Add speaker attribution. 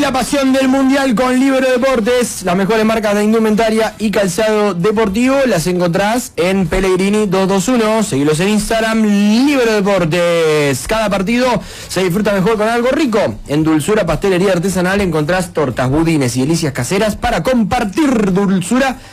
Speaker 1: la pasión del Mundial con Libero Deportes. Las mejores marcas de indumentaria y calzado deportivo las encontrás en Pellegrini 221. Seguilos en Instagram, Libero Deportes. Cada partido se disfruta mejor con algo rico. En Dulzura Pastelería Artesanal encontrás tortas, budines y delicias caseras para compartir dulzura